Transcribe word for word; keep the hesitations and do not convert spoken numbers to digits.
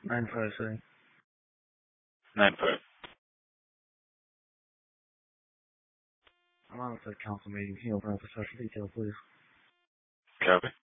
nine five sitting. nine five. I'm on the council meeting. Can you open up the special detail, please? Copy.